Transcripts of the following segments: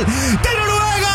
Portugal, de Noruega.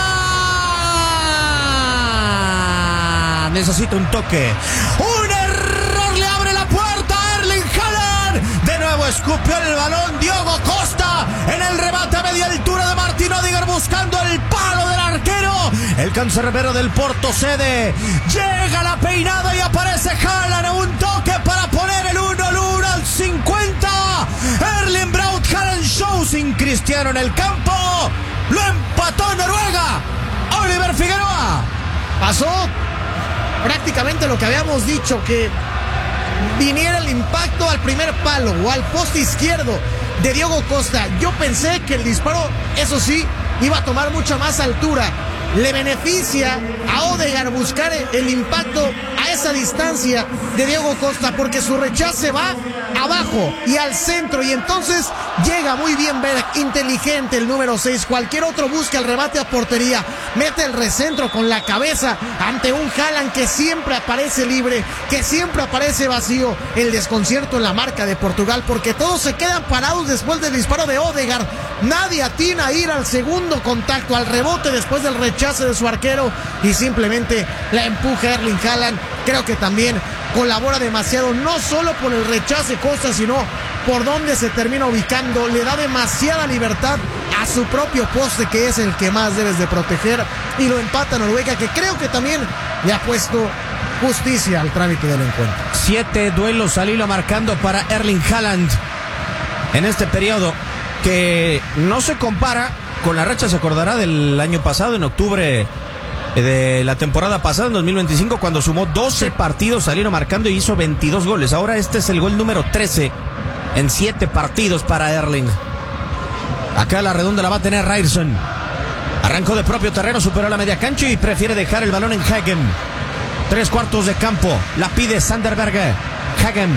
Necesita un toque. Un error le abre la puerta a Erling Haaland. De nuevo escupió el balón Diogo Costa en el remate a media altura de Martin Odegaard buscando el palo del arquero. El cancerbero del Porto cede. Llega la peinada y aparece Haaland. Un toque para poner el 1-1 al 50. Erling Braut Haaland show sin Cristiano en el campo. Lo empató Noruega. Oliver Figueroa. Pasó prácticamente lo que habíamos dicho, que viniera el impacto al primer palo o al poste izquierdo de Diogo Costa. Yo pensé que el disparo, eso sí, iba a tomar mucha más altura. Le beneficia a Odegaard buscar el impacto a esa distancia de Diogo Costa, porque su rechace va abajo y al centro, y entonces llega muy bien Berg, inteligente el número 6. Cualquier otro busca el remate a portería, mete el recentro con la cabeza ante un Haaland que siempre aparece libre, que siempre aparece vacío. El desconcierto en la marca de Portugal, porque todos se quedan parados después del disparo de Odegaard. Nadie atina a ir al segundo contacto, al rebote después del rechace de su arquero, y simplemente la empuja Erling Haaland. Creo que también colabora demasiado, no solo por el rechace Costa, sino por donde se termina ubicando. Le da demasiada libertad a su propio poste, que es el que más debes de proteger, y lo empata Noruega, que creo que también le ha puesto justicia al trámite del encuentro. 7 duelos al hilo marcando para Erling Haaland en este periodo, que no se compara con la racha, se acordará, del año pasado, en octubre de la temporada pasada, en 2025, cuando sumó 12 partidos al hilo marcando y hizo 22 goles. Ahora este es el gol número 13 en 7 partidos para Erling. Acá la redonda la va a tener Ryerson. Arrancó de propio terreno, superó la media cancha y prefiere dejar el balón en Hagen. 3/4 de campo, la pide Sander Berge. Hagen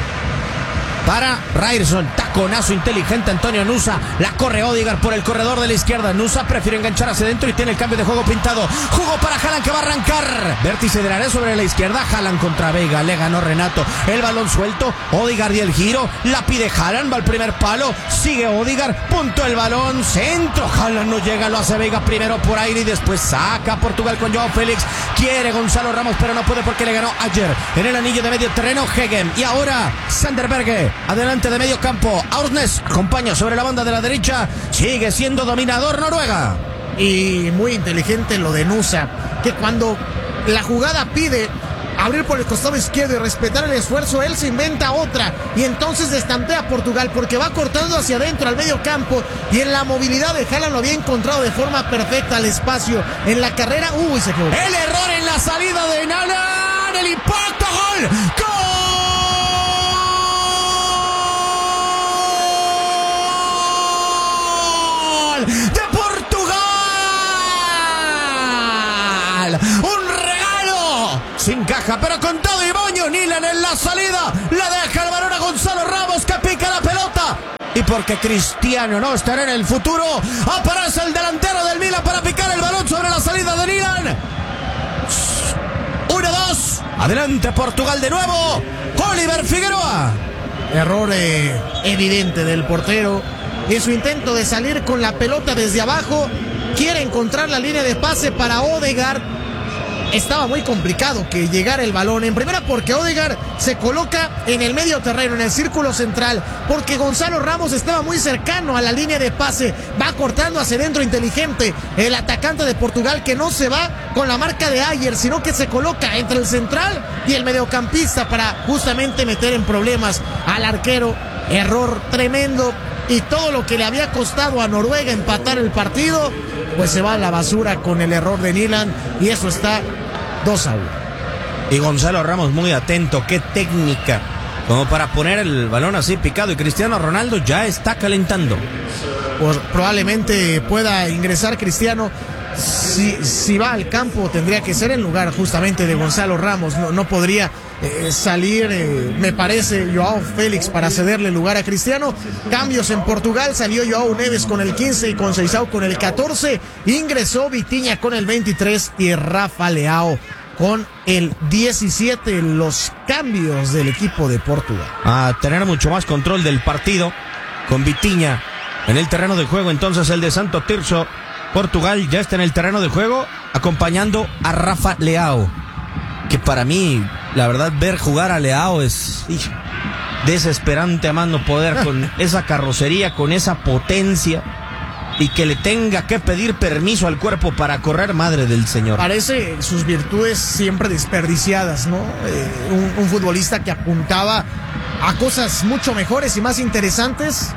para Ryerson, taconazo inteligente Antonio Nusa, la corre Odegaard por el corredor de la izquierda. Nusa prefiere enganchar hacia adentro y tiene el cambio de juego pintado. Jugó para Haaland, que va a arrancar. Vértice del área sobre la izquierda. Haaland contra Veiga, le ganó Renato. El balón suelto, Odegaard y el giro. La pide Haaland, va al primer palo. Sigue Odegaard, punto el balón. Centro, Haaland no llega, lo hace Veiga primero por aire y después saca a Portugal con Joao Félix. Quiere Gonzalo Ramos, pero no puede porque le ganó ayer en el anillo de medio terreno Hagen. Y ahora Sander Berge, adelante de medio campo. Aurnes acompaña sobre la banda de la derecha. Sigue siendo dominador Noruega. Y muy inteligente lo de Nusa, que cuando la jugada pide abrir por el costado izquierdo y respetar el esfuerzo, él se inventa otra y entonces destantea a Portugal, porque va cortando hacia adentro al medio campo, y en la movilidad de Haaland lo había encontrado de forma perfecta al espacio. En la carrera, se equivocó. El error en la salida de Haaland, el impacto, gol. De Portugal, un regalo sin caja, pero con todo y moño. Nyland en la salida, le deja el balón a Gonzalo Ramos, que pica la pelota, y porque Cristiano no estará en el futuro, aparece el delantero del Milan para picar el balón sobre la salida de Nyland. 1-2, adelante Portugal de nuevo. Oliver Figueroa. Error evidente del portero en su intento de salir con la pelota desde abajo. Quiere encontrar la línea de pase para Odegaard. Estaba muy complicado que llegara el balón. En primera, porque Odegaard se coloca en el medio terreno, en el círculo central, porque Gonzalo Ramos estaba muy cercano a la línea de pase. Va cortando hacia adentro, inteligente el atacante de Portugal, que no se va con la marca de Ayer, sino que se coloca entre el central y el mediocampista para justamente meter en problemas al arquero. Error tremendo, y todo lo que le había costado a Noruega empatar el partido, pues se va a la basura con el error de Nyland, y eso está 2-1. Y Gonzalo Ramos muy atento, qué técnica, como para poner el balón así picado, y Cristiano Ronaldo ya está calentando. Pues probablemente pueda ingresar Cristiano. Si va al campo, tendría que ser en lugar justamente de Gonzalo Ramos. No podría salir, me parece, Joao Félix para cederle lugar a Cristiano. Cambios en Portugal: salió Joao Neves con el 15 y Conceição con el 14. Ingresó Vitinha con el 23 y Rafa Leao con el 17. Los cambios del equipo de Portugal. A tener mucho más control del partido, con Vitinha en el terreno de juego. Entonces el de Santo Tirso, Portugal, ya está en el terreno de juego, acompañando a Rafa Leao. Que para mí, la verdad, ver jugar a Leao es desesperante a mano poder, con esa carrocería, con esa potencia, y que le tenga que pedir permiso al cuerpo para correr, madre del señor. Parece sus virtudes siempre desperdiciadas, ¿no? Un futbolista que apuntaba a cosas mucho mejores y más interesantes,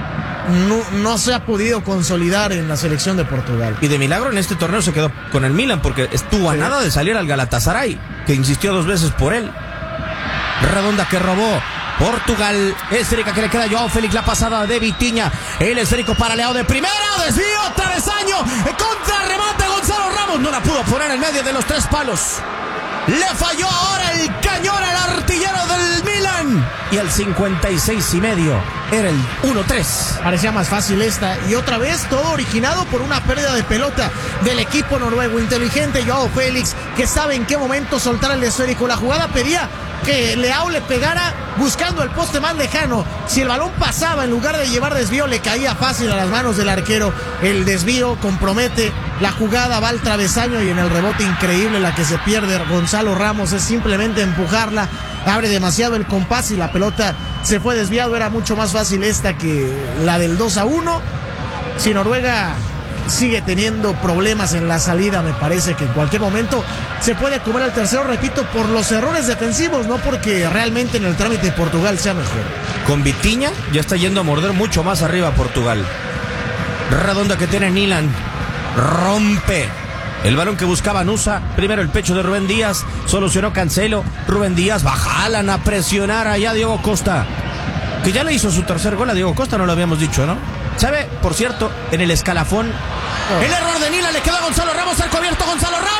no se ha podido consolidar en la selección de Portugal. Y de milagro en este torneo se quedó con el Milan, porque estuvo a nada de salir al Galatasaray, que insistió 2 veces por él. Redonda que robó Portugal, esférica que le queda a Joao Félix, la pasada de Vitinha, el esférico para Leao de primera, desvío, travesaño, contra remate Gonzalo Ramos, no la pudo poner en medio de los 3 palos. Le falló ahora el cañón al artillero del Milan. Y al 56.5 era el 1-3. Parecía más fácil esta. Y otra vez todo originado por una pérdida de pelota del equipo noruego. Inteligente Joao Félix, que sabe en qué momento soltar el esférico. La jugada pedía que Leao le pegara buscando el poste más lejano. Si el balón pasaba, en lugar de llevar desvío, le caía fácil a las manos del arquero. El desvío compromete la jugada, va al travesaño, y en el rebote increíble la que se pierde Gonzalo Ramos es simplemente empujarla. Abre demasiado el compás y la pelota se fue desviado. Era mucho más fácil esta que la del 2-1. Si Noruega sigue teniendo problemas en la salida, me parece que en cualquier momento se puede comer el tercero, repito, por los errores defensivos, no porque realmente en el trámite de Portugal sea mejor. Con Vitinha ya está yendo a morder mucho más arriba Portugal. Redonda que tiene Nilan, rompe el balón que buscaba Nusa, primero el pecho de Rubén Díaz, solucionó Cancelo, Rubén Díaz, bajalan a presionar allá Diego Costa, que ya le hizo su tercer gol a Diego Costa, no lo habíamos dicho, ¿no? ¿Sabe? Por cierto, en el escalafón, el error de Nila, le quedó a Gonzalo Ramos, al cubierto Gonzalo Ramos.